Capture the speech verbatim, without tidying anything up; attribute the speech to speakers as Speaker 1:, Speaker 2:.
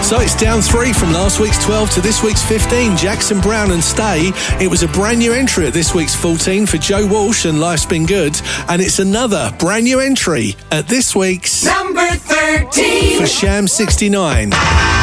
Speaker 1: So it's down three from last week's twelve to this week's fifteen. Jackson Browne and Stay. It was a brand new entry at this week's fourteen for Joe Walsh and Life's Been Good. And it's another brand new entry at this week's
Speaker 2: number thirteen
Speaker 1: for Sham sixty-nine.